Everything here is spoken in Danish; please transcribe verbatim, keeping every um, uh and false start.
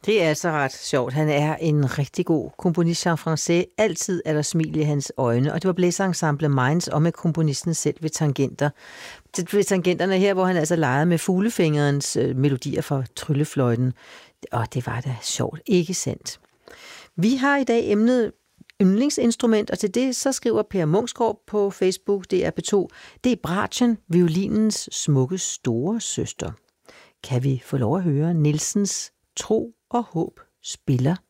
Det er altså ret sjovt. Han er en rigtig god komponist, Jean Français. Altid er der smil i hans øjne, og det var blæserensemble Minds og med komponisten selv ved tangenter. Ved tangenterne her, hvor han altså legede med fuglefingerens øh, melodier fra tryllefløjten. Og det var da sjovt, ikke sandt? Vi har i dag emnet yndlingsinstrument, og til det så skriver Per Munksgaard på Facebook, D R P to, det er bratschen, violinens smukke store søster. Kan vi få lov at høre Nielsens Tro og håb spiller?